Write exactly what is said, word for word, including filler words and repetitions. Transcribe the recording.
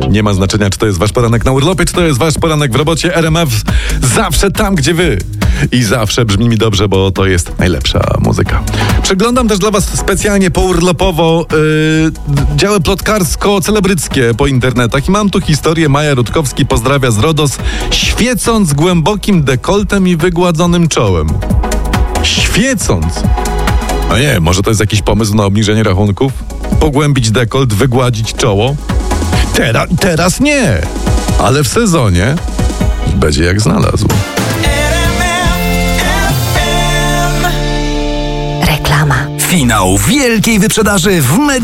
Nie ma znaczenia, czy to jest wasz poranek na urlopie, czy to jest wasz poranek w robocie. R M F zawsze tam, gdzie wy. I zawsze brzmi mi dobrze, bo to jest najlepsza muzyka. Przeglądam też dla was specjalnie pourlopowo yy, działy plotkarsko-celebryckie po internetach i mam tu historię. Maja Rutkowski pozdrawia z RODOS, świecąc głębokim dekoltem i wygładzonym czołem. Świecąc! No nie, może to jest jakiś pomysł na obniżenie rachunków? Pogłębić dekolt, wygładzić czoło? Teraz, teraz nie, ale w sezonie będzie jak znalazł. Reklama. Finał wielkiej wyprzedaży w Media